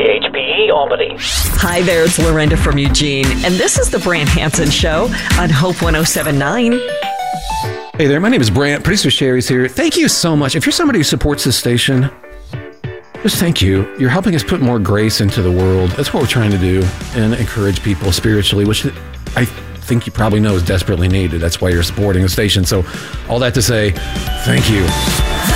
WKHPE Albany. Hi there, it's Lorinda from Eugene, and this is the Brant Hansen Show on Hope 107.9. Hey there, my name is Brant. Producer Sherry's here. Thank you so much. If you're somebody who supports this station, just thank you. You're helping us put more grace into the world. That's what we're trying to do, and encourage people spiritually, which I think you probably know is desperately needed. That's why you're supporting the station. So all that to say, thank you.